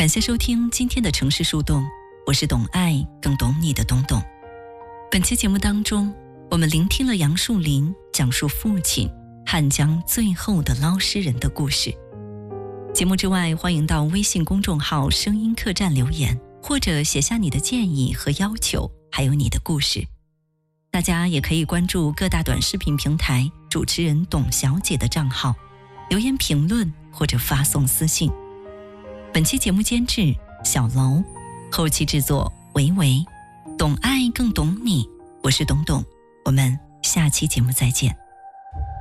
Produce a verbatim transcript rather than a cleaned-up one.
感谢收听今天的城市树洞，我是懂爱更懂你的懂懂。本期节目当中，我们聆听了杨树林讲述父亲汉江最后的捞尸人的故事。节目之外，欢迎到微信公众号声音客栈留言，或者写下你的建议和要求，还有你的故事。大家也可以关注各大短视频平台主持人董小姐的账号，留言评论或者发送私信。本期节目监制小楼，后期制作维维，懂爱更懂你，我是董董，我们下期节目再见。